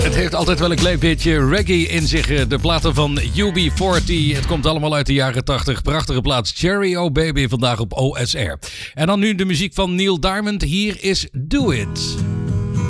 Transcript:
Het heeft altijd wel een klein beetje reggae in zich. De platen van UB40. Het komt allemaal uit de jaren 80. Prachtige plaats. Cherry Oh Baby vandaag op OSR. En dan nu de muziek van Neil Diamond. Hier is Do It.